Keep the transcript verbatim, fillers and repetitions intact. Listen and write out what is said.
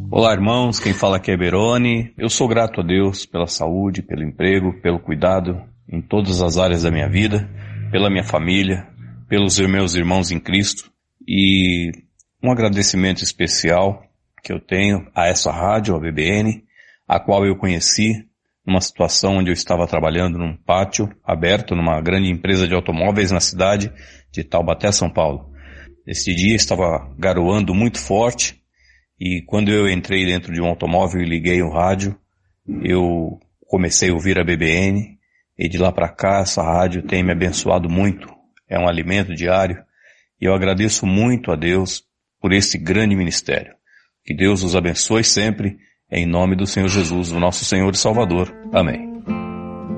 Olá, irmãos, quem fala aqui é Beroni. Eu sou grato a Deus pela saúde, pelo emprego, pelo cuidado em todas as áreas da minha vida, pela minha família, pelos meus irmãos em Cristo, e um agradecimento especial que eu tenho a essa rádio, a B B N, a qual eu conheci numa situação onde eu estava trabalhando num pátio aberto numa grande empresa de automóveis na cidade de Taubaté, São Paulo. Esse dia estava garoando muito forte e quando eu entrei dentro de um automóvel e liguei o rádio, eu comecei a ouvir a B B N e de lá para cá essa rádio tem me abençoado muito. É um alimento diário e eu agradeço muito a Deus por esse grande ministério. Que Deus os abençoe sempre, em nome do Senhor Jesus, o nosso Senhor e Salvador. Amém.